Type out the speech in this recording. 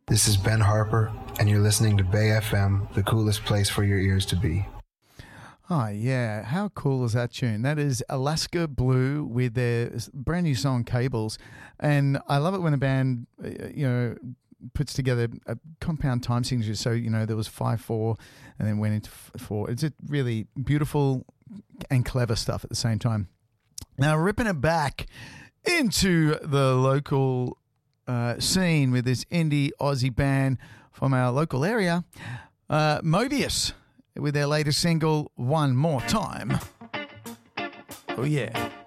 This is Ben Harper, and you're listening to Bay FM, the coolest place for your ears to be. Oh, yeah. How cool is that tune? That is Alaska Blue with their brand new song, Cables. And I love it when a band, puts together a compound time signature. So, there was 5/4 and then went into 4. It's really beautiful and clever stuff at the same time. Now, ripping it back into the local scene with this indie Aussie band from our local area, Mobius, with their latest single, One More Time. Oh, yeah.